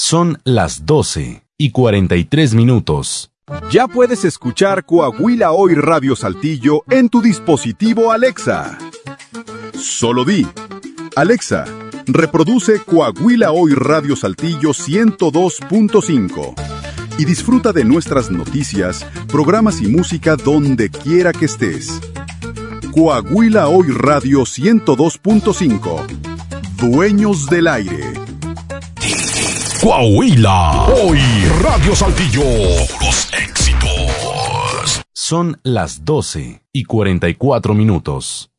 Son las 12:43. Ya puedes escuchar Coahuila Hoy Radio Saltillo en tu dispositivo Alexa. Solo di: Alexa, reproduce Coahuila Hoy Radio Saltillo 102.5 y disfruta de nuestras noticias, programas y música donde quiera que estés. Coahuila Hoy Radio 102.5. Dueños del aire. Coahuila Hoy Radio Saltillo. Los éxitos. Son las 12:44.